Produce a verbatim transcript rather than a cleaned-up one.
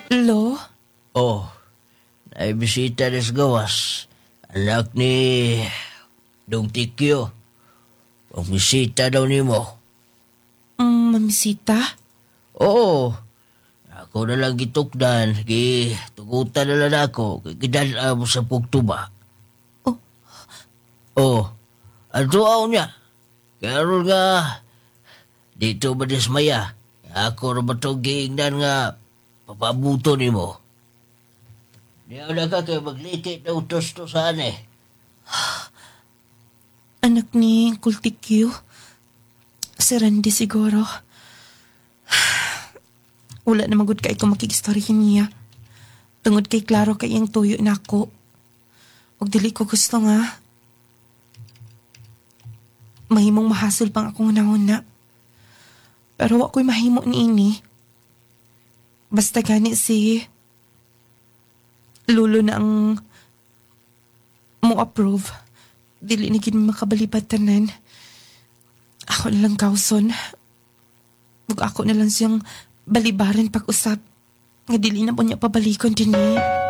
Lo? Oh, naibisita des gawas. Anak ni Dong Tikyo. Pamisita daw nimo. Mm, mamisita? Oo. Ako na lang gitukdan. Gi, tugutan na lang ako. Gidala mo sa pugtuba. Oh. Oh, ato aw niya. Karon nga, dito ba dismaya? Ako na ba itong giingnan nga papabuto ni mo? Diyaw na ka kay maglikit na utos to saan eh. Anak ni Kultikyo? Si Randy siguro. Wala na magud kay ko makikistoryahin niya. Tungod kay klaro kay iyang tuyo na ako. Huwag dili ko gusto nga. Mahimong mahasol pang akong una-una. Pero ako'y mahimo ni ini. Basta gani si Lulo na ang mo approve. Dili ni gid makabalibad tanan. Ako na lang kauson. Ug ako na lang siyang balibaran pag-usap. Nga dili na po niya pabalikon din eh.